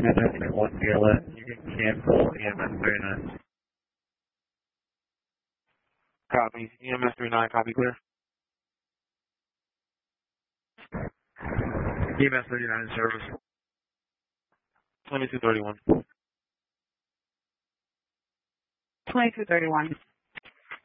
1 BLS. You can cancel EMS 39. Copy. EMS 39, copy clear. EMS 39 in service. 2231. 2231.